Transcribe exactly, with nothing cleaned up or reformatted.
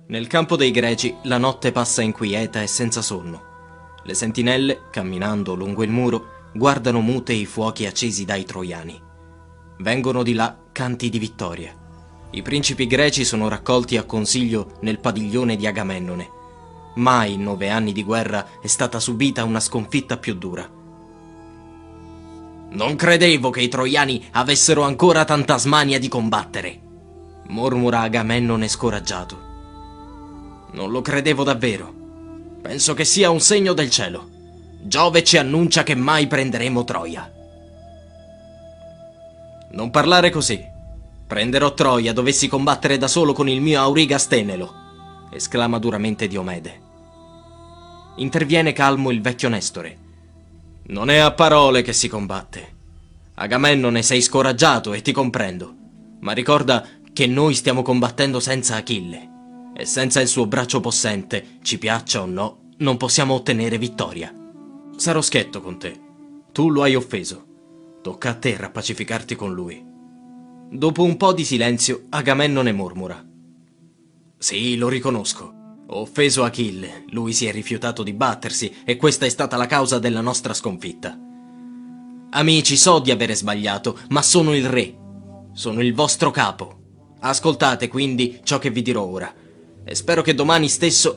Nel campo dei Greci la notte passa inquieta e senza sonno. Le sentinelle, camminando lungo il muro, guardano mute i fuochi accesi dai troiani. Vengono di là canti di vittoria. I principi greci sono raccolti a consiglio nel padiglione di Agamennone. Mai in nove anni di guerra è stata subita una sconfitta più dura. «Non credevo che i troiani avessero ancora tanta smania di combattere», mormora Agamennone scoraggiato. «Non lo credevo davvero. Penso che sia un segno del cielo. Giove ci annuncia che mai prenderemo Troia». «Non parlare così. Prenderò Troia dovessi combattere da solo con il mio auriga Stenelo», esclama duramente Diomede. Interviene calmo il vecchio Nestore. «Non è a parole che si combatte. Agamennone, sei scoraggiato e ti comprendo, ma ricorda che noi stiamo combattendo senza Achille e senza il suo braccio possente, ci piaccia o no, non possiamo ottenere vittoria. Sarò schietto con te. Tu lo hai offeso. Tocca a te rappacificarti con lui». Dopo un po' di silenzio, Agamennone mormora: «Sì, lo riconosco. Ho offeso Achille, lui si è rifiutato di battersi e questa è stata la causa della nostra sconfitta. Amici, so di avere sbagliato, ma sono il re. Sono il vostro capo. Ascoltate quindi ciò che vi dirò ora e spero che domani stesso